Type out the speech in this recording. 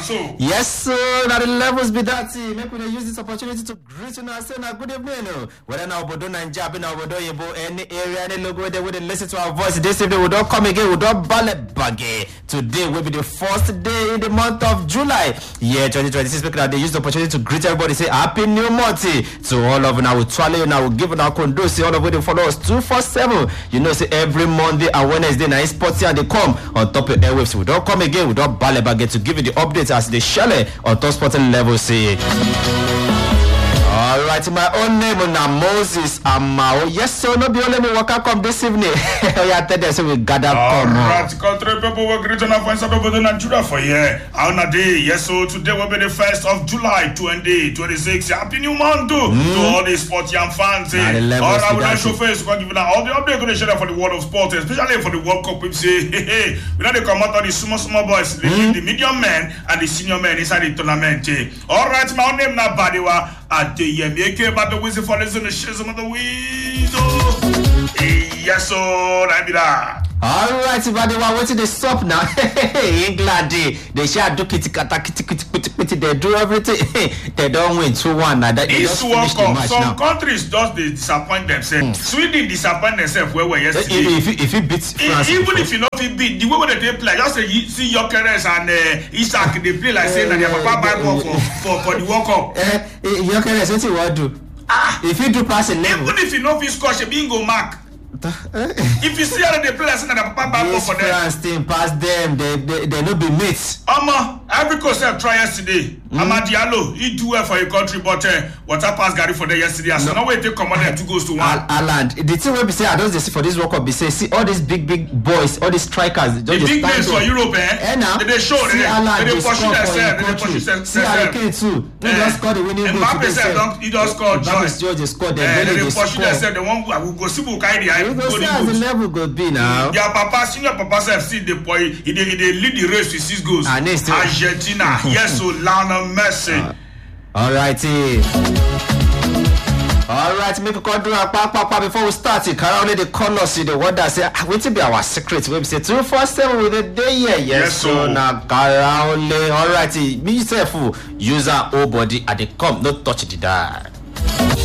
so. Yes, sir. Now the levels be that. Make we use this opportunity to greet you and say now good evening. Whether now Obodo Naija, now Obodo Yebo, any area, any logo, they would listen to our voice. This evening we don't come again. We don't ballet baggy. Today will be the first day in the month of July, year 2026. Because they use the opportunity to greet everybody. Say Happy New Month to all of you. Now we twirl you. Now we give our condolences. All of you they follow us 247. You know, say every Monday and Wednesday now sports and they come on top of airwaves. We don't come again. We don't ballet baggy to give you the updates as they share on top sporting level. Say. All right, my own name is Moses Amao. Yes, sir. No be only me waka come this evening. Yeah, tell them so we gather come. All right, country people, we're greeting our friends of Nigeria for here. On a day, yes, so today will be the 1st of July 2026. Happy New Month to all the sports young fans. All right, we don't show face. We're giving all the update to share for the world of sport, especially for the World Cup. We say, hey, we know they come out of the small boys, the medium men and the senior men inside the tournament. All right, my own name now, Badiwa. At the Yemeke, but the wizard for listening to Shizm of the Weasel. Yes, so I be that. All right, but they were waiting to stop now. England, they shall do kitty, they do everything. They don't win 2-1. This World Cup, some countries just they disappoint themselves. Sweden disappoint themselves where we yesterday. If it beats France, even if you know if beat the way they play, just say you see Jokeres and Isaac, they play like saying that their papa buy ball for the World Cup. Jokeres, what you want to do? If you do pass a level, even if you know if you score, a bingo mark. If you see how they play, I say that the papa buy ball for them. France team pass them, they no be mates. Every coach try yesterday. Amad Diallo, he do well for your country, but water pass Gary for them yesterday. So now we take command them 2 goals to 1. Aland, the thing we be say I don't see for this World Cup be say see all these big boys, all these strikers. The big names for Europe, now they show they pursue themselves. See Harry Kane too. He just scored the winning goal. Mbappe said he just scored. Just scored. They pursue themselves. They want we go see Bukai the go see how the level go be now. Their papa, senior papa self see the boy. He lead the race with 6 goals. Argentina, yes, so Lionel Messi. Alrighty. Alright, make a call do a before we start it. Can only the colors see the word that say wait to be our secret. We say 247 with the day here. Yes, so now only alrighty. Be yourself, user O body at the come, not touch the dial.